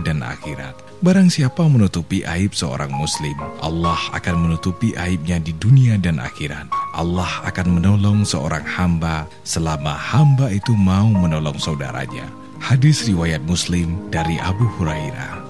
dan akhirat. Barang siapa menutupi aib seorang muslim, Allah akan menutupi aibnya di dunia dan akhirat. Allah akan menolong seorang hamba selama hamba itu mau menolong saudaranya. Hadis riwayat Muslim dari Abu Hurairah.